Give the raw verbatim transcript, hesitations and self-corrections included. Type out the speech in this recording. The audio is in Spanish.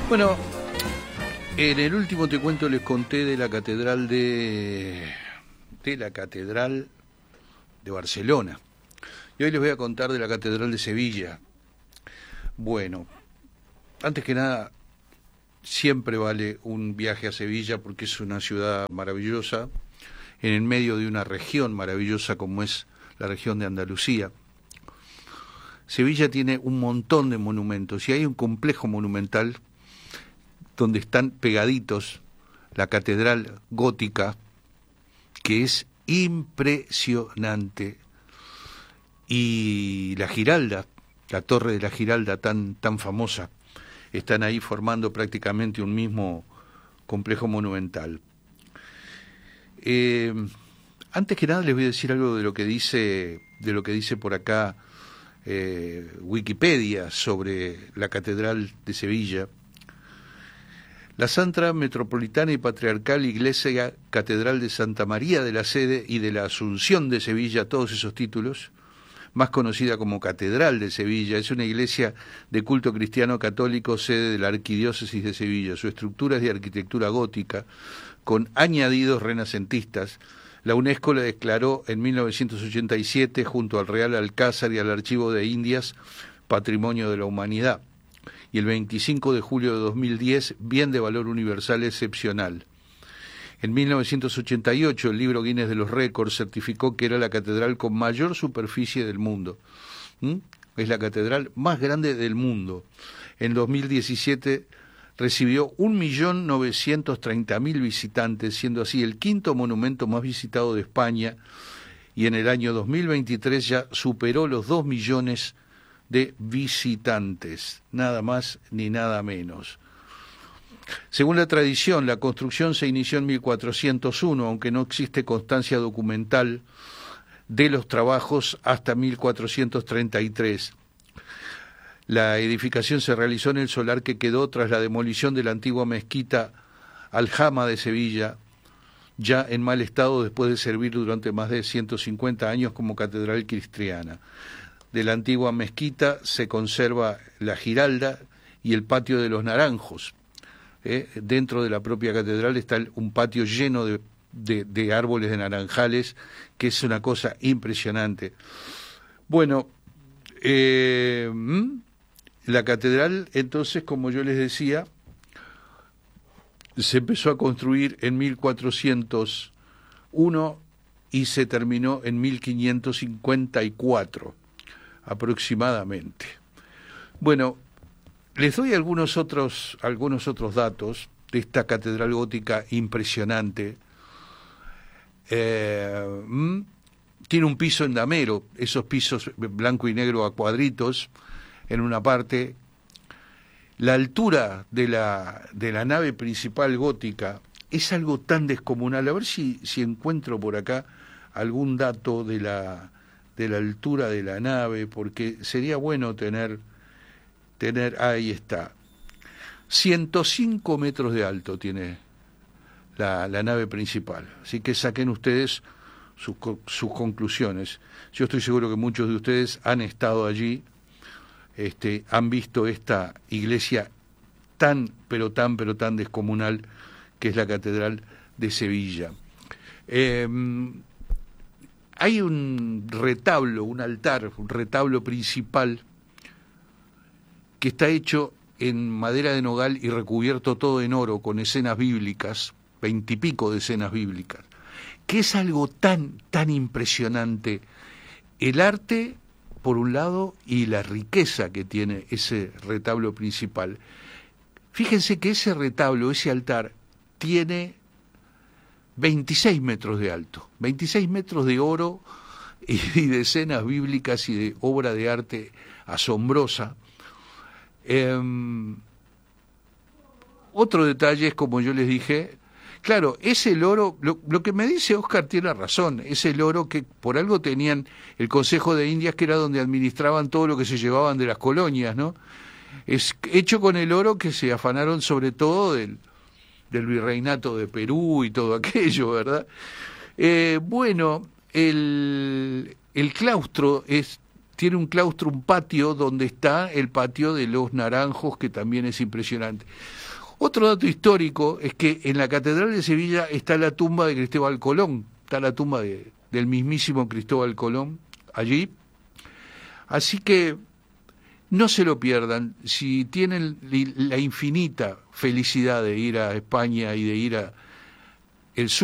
Bueno, en el último te cuento les conté de la catedral de de la catedral de Barcelona. Y hoy les voy a contar de la catedral de Sevilla. Bueno, antes que nada, siempre vale un viaje a Sevilla porque es una ciudad maravillosa, en el medio de una región maravillosa como es la región de Andalucía. Sevilla tiene un montón de monumentos y hay un complejo monumental donde están pegaditos la catedral gótica, que es impresionante, y la Giralda, la torre de la Giralda tan, tan famosa, están ahí formando prácticamente un mismo complejo monumental. Eh, antes que nada les voy a decir algo de lo que dice, de lo que dice por acá eh, Wikipedia sobre la catedral de Sevilla. La Santa Metropolitana y Patriarcal Iglesia Catedral de Santa María de la Sede y de la Asunción de Sevilla, todos esos títulos, más conocida como Catedral de Sevilla, es una iglesia de culto cristiano católico, sede de la Arquidiócesis de Sevilla. Su estructura es de arquitectura gótica, con añadidos renacentistas. La UNESCO la declaró en mil novecientos ochenta y siete, junto al Real Alcázar y al Archivo de Indias, Patrimonio de la Humanidad. Y el veinticinco de julio de dos mil diez, bien de valor universal excepcional. En mil novecientos ochenta y ocho, el libro Guinness de los Récords certificó que era la catedral con mayor superficie del mundo. ¿Mm? Es la catedral más grande del mundo. En dos mil diecisiete recibió un millón novecientos treinta mil visitantes, siendo así el quinto monumento más visitado de España, y en el año dos mil veintitrés ya superó los dos millones de visitantes, nada más ni nada menos. Según la tradición, la construcción se inició en mil cuatrocientos uno, aunque no existe constancia documental de los trabajos hasta mil cuatrocientos treinta y tres. La edificación se realizó en el solar que quedó tras la demolición de la antigua mezquita Aljama de Sevilla, ya en mal estado después de servir durante más de ciento cincuenta años como catedral cristiana. De la antigua mezquita se conserva la Giralda y el patio de los Naranjos. ¿Eh? Dentro de la propia catedral está un patio lleno de, de, de árboles de naranjales, que es una cosa impresionante. Bueno, eh, la catedral, entonces, como yo les decía, se empezó a construir en mil cuatrocientos uno y se terminó en mil quinientos cincuenta y cuatro. Aproximadamente. Bueno, les doy algunos otros, algunos otros datos de esta catedral gótica impresionante. Eh, tiene un piso en damero, esos pisos blanco y negro a cuadritos en una parte. La altura de la, de la nave principal gótica es algo tan descomunal. A ver si, si encuentro por acá algún dato de la de la altura de la nave, porque sería bueno tener, tener, ahí está, ciento cinco metros de alto tiene la, la nave principal, así que saquen ustedes sus, sus conclusiones. Yo estoy seguro que muchos de ustedes han estado allí, este, han visto esta iglesia tan, pero tan, pero tan descomunal que es la Catedral de Sevilla. Eh, Hay un retablo, un altar, un retablo principal que está hecho en madera de nogal y recubierto todo en oro con escenas bíblicas, veintipico de escenas bíblicas, que es algo tan, tan impresionante. El arte, por un lado, y la riqueza que tiene ese retablo principal. Fíjense que ese retablo, ese altar, tiene veintiséis metros de alto, veintiséis metros de oro y de escenas bíblicas y de obra de arte asombrosa. Eh, otro detalle es, como yo les dije, claro, es el oro, lo, lo que me dice Oscar tiene razón, es el oro que por algo tenían el Consejo de Indias, que era donde administraban todo lo que se llevaban de las colonias, ¿no? Es hecho con el oro que se afanaron sobre todo del del virreinato de Perú y todo aquello, ¿verdad? Eh, bueno, el, el claustro es tiene un claustro, un patio donde está el patio de los Naranjos, que también es impresionante. Otro dato histórico es que en la Catedral de Sevilla está la tumba de Cristóbal Colón, está la tumba de, del mismísimo Cristóbal Colón allí. Así que no se lo pierdan. Si tienen la infinita felicidad de ir a España y de ir a el sur,